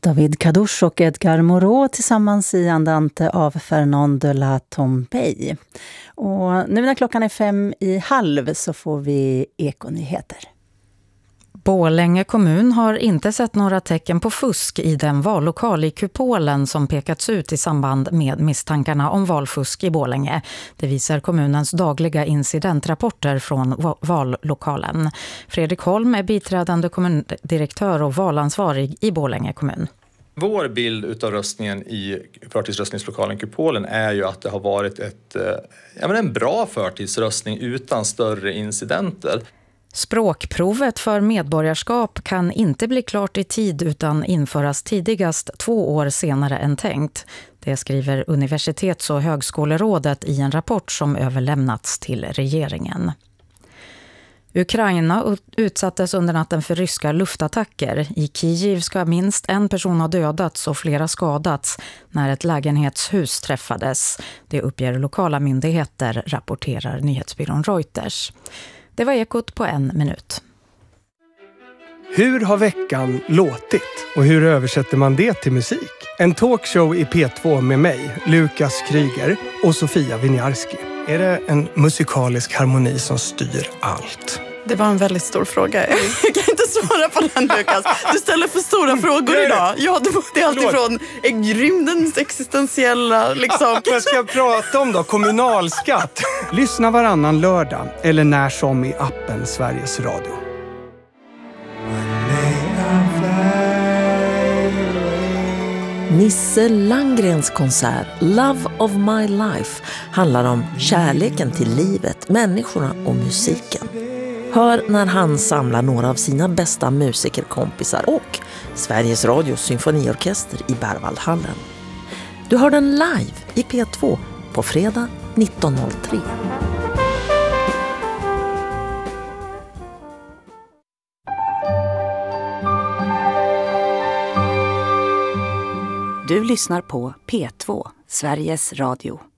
David Kadosh och Edgar Moreau tillsammans i Andante av Fernand de la Tombey. Och nu när klockan är 5:30 så får vi ekonyheter. Borlänge kommun har inte sett några tecken på fusk i den vallokal i Kupolen som pekats ut i samband med misstankarna om valfusk i Borlänge. Det visar kommunens dagliga incidentrapporter från vallokalen. Fredrik Holm är biträdande kommundirektör och valansvarig i Borlänge kommun. Vår bild utav röstningen i förtidsröstningslokalen Kupolen är ju att det har varit en bra förtidsröstning utan större incidenter. Språkprovet för medborgarskap kan inte bli klart i tid utan införas tidigast 2 år senare än tänkt. Det skriver Universitets- och högskolerådet i en rapport som överlämnats till regeringen. Ukraina utsattes under natten för ryska luftattacker. I Kiev ska minst en person ha dödats och flera skadats när ett lägenhetshus träffades. Det uppger lokala myndigheter, rapporterar nyhetsbyrån Reuters. Det var Ekot på 1 minut. Hur har veckan låtit? Och hur översätter man det till musik? En talkshow i P2 med mig, Lukas Kryger och Sofia Winiarski. Är det en musikalisk harmoni som styr allt? Det var en väldigt stor fråga. Jag kan inte svara på den, Lukas. Du ställer för stora frågor idag. Ja, det är alltid från rymdens existentiella liksom. Vad ska jag prata om då? Kommunalskatt. Lyssna varannan lördag eller när som i appen Sveriges Radio. Nisse Landgrens konsert Love of My Life handlar om kärleken till livet, människorna och musiken. Hör när han samlar några av sina bästa musikerkompisar och Sveriges Radios symfoniorkester i Berwaldhallen. Du hör den live i P2 på fredag 19.03. Du lyssnar på P2, Sveriges Radio.